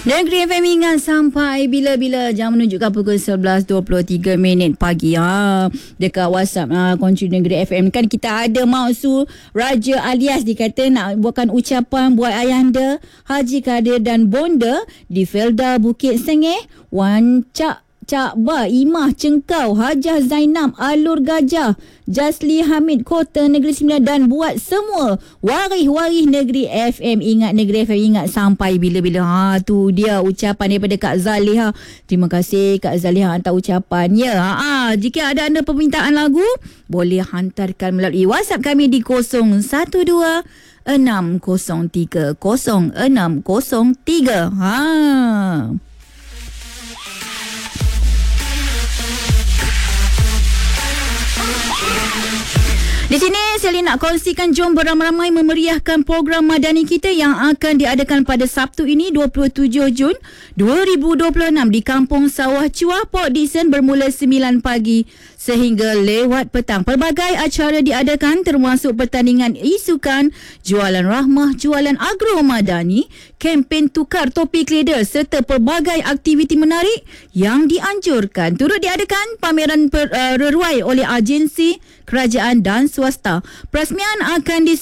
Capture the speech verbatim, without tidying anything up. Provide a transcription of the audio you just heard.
Negeri F M ingat sampai bila-bila jam menunjukkan pukul sebelas dua puluh tiga minit pagi. Ha, dekat WhatsApp ha, Kunci Negeri F M kan kita ada Maksu Raja alias dikata nak buatkan ucapan buat ayahanda Haji Kadir dan bonda di Felda Bukit Sengeh, Wancak Cak Ba, Imah Cengkau, Hajah Zainab, Alur Gajah, Jasli Hamid, Kota Negeri Sembilan dan buat semua waris-waris Negeri F M. Ingat Negeri F M, ingat sampai bila-bila. Ha, tu dia ucapan daripada Kak Zaliha. Terima kasih Kak Zaliha hantar ucapannya. Ha, ha, jika ada anda permintaan lagu, boleh hantarkan melalui WhatsApp kami di kosong satu dua enam kosong tiga kosong enam kosong tiga. Ha. Di sini saya nak kongsikan, jom beramai-ramai memeriahkan program Madani kita yang akan diadakan pada Sabtu ini dua puluh tujuh Jun dua ribu dua puluh enam di Kampung Sawah Chua, Port Dickson bermula sembilan pagi sehingga lewat petang. Pelbagai acara diadakan termasuk pertandingan isukan, jualan rahmah, jualan agro madani, kempen tukar topi kleder serta pelbagai aktiviti menarik yang dianjurkan. Turut diadakan pameran per, uh, reruai oleh agensi kerajaan dan swasta. Perasmian akan dis